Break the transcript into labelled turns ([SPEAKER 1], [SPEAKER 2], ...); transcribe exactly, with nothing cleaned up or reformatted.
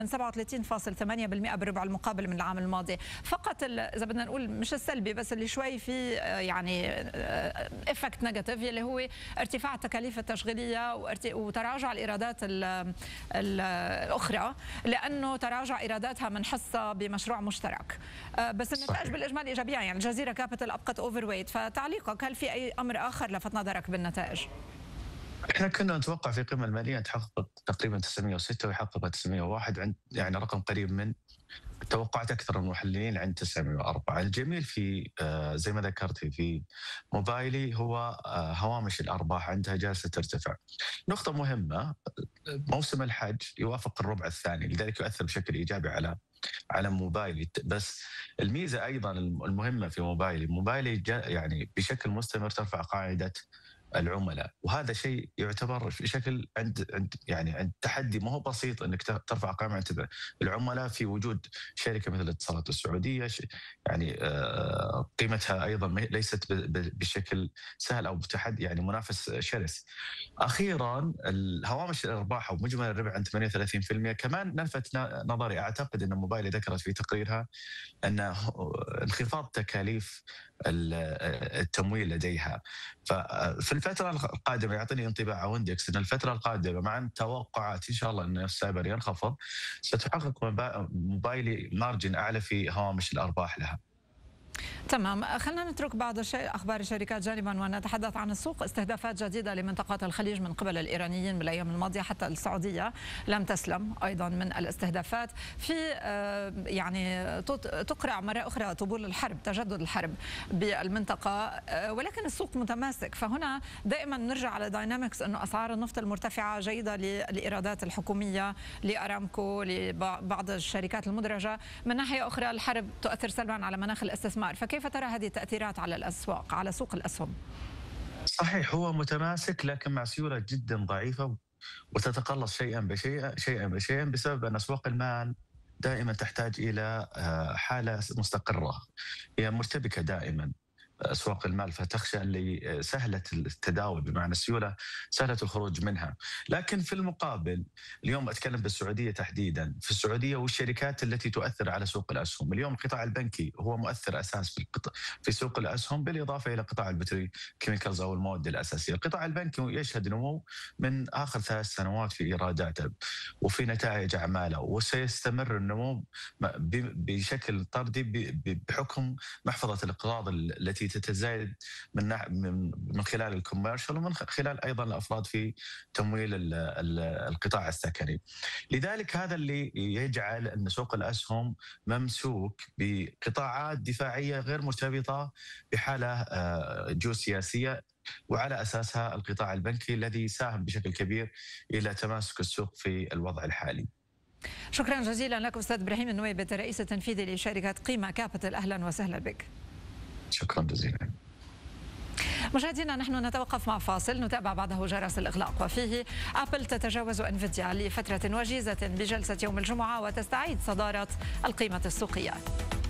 [SPEAKER 1] سبعة وثلاثين فاصلة ثمانية بالمئة بالربع المقابل من العام الماضي. فقط اذا بدنا نقول مش السلبي بس اللي شوي في يعني افكت نيجاتيف اللي هو ارتفاع التكاليف التشغيليه وتراجع الايرادات الاخرى، لانه تراجع ايراداتها من حصه بمشروع مشترك. بس النتائج بالاجمال ايجابيه، يعني الجزيره كابيتال ابقت اوفر ويت. فتعليقك، هل في اي امر اخر لفت نظرك بالنتائج؟
[SPEAKER 2] احنا كنا نتوقع في القيمه الماليه ان تحقق تقريبا تسعمئة وستة ويحقق تسعمئة وواحد، عند يعني رقم قريب من توقعات اكثر المحللين عند تسعمئة وأربعة. الجميل في آه زي ما ذكرتي في موبايلي هو آه هوامش الارباح عندها جالسه ترتفع. نقطه مهمه، موسم الحج يوافق الربع الثاني، لذلك يؤثر بشكل ايجابي على على موبايلي. بس الميزه ايضا المهمه في موبايلي، موبايلي يعني بشكل مستمر ترفع قاعده العملاء، وهذا شيء يعتبر بشكل عند عند يعني عند تحدي ما هو بسيط انك ترفع قائمه العملاء في وجود شركه مثل الاتصالات السعوديه، يعني قيمتها ايضا ليست بشكل سهل او بتحدي، يعني منافس شرس. اخيرا الهوامش الارباح ومجمل الربح عند ثمانية وثلاثين بالمئة كمان لفت نظري. اعتقد ان موبايلي ذكرت في تقريرها ان انخفاض تكاليف التمويل لديها. ففي الفترة القادمة يعطيني انطباع ويندكس ان الفترة القادمة مع التوقعات ان شاء الله ان السايبر ينخفض ستحقق موبايلي مارجن اعلى في هوامش الارباح لها.
[SPEAKER 1] تمام، خلينا نترك بعض الشيء اخبار الشركات جانبا ونتحدث عن السوق. استهدافات جديده لمنطقات الخليج من قبل الايرانيين بالايام الماضيه، حتى السعوديه لم تسلم ايضا من الاستهدافات. في يعني تقرع مره اخرى طبول الحرب، تجدد الحرب بالمنطقه، ولكن السوق متماسك. فهنا دائما نرجع على داينامكس انه اسعار النفط المرتفعه جيده للايرادات الحكوميه لارامكو لبعض الشركات المدرجه. من ناحيه اخرى الحرب تؤثر سلبا على مناخ الاستثمار. فكيف ترى هذه التأثيرات على الأسواق، على سوق الأسهم؟
[SPEAKER 2] صحيح، هو متماسك لكن مع سيولة جدا ضعيفة وتتقلص شيئا بشيئا شيئا بشيئا بسبب أن أسواق المال دائما تحتاج إلى حالة مستقرة، هي مرتبكة دائما أسواق المال، فتخشى اللي سهلة التداول بمعنى السيولة سهلة الخروج منها. لكن في المقابل اليوم أتكلم بالسعودية تحديدا، في السعودية والشركات التي تؤثر على سوق الأسهم اليوم القطاع البنكي هو مؤثر أساس في القطاع في سوق الأسهم، بالإضافة إلى قطاع البتري كيميكالز أو المواد الأساسية. القطاع البنكي يشهد نمو من آخر ثلاث سنوات في إيراداته وفي نتائج أعماله، وسيستمر النمو بشكل طردي بحكم محفظة الاقراض التي تتزايد من من خلال الكوميرشال ومن خلال ايضا الافراد في تمويل القطاع السكني. لذلك هذا اللي يجعل ان سوق الاسهم ممسوك بقطاعات دفاعيه غير مرتبطه بحاله جيوسياسيه، وعلى اساسها القطاع البنكي الذي ساهم بشكل كبير الى تماسك السوق في الوضع الحالي.
[SPEAKER 1] شكرا جزيلا لك استاذ ابراهيم النويبة، الرئيس التنفيذي لشركه قيمه كابيتال. اهلا وسهلا بك.
[SPEAKER 2] شكرا جزيلا.
[SPEAKER 1] مشاهدينا، نحن نتوقف مع فاصل نتابع بعده جرس الإغلاق، وفيه أبل تتجاوز انفيديا لفترة وجيزة بجلسة يوم الجمعة وتستعيد صدارة القيمة السوقية.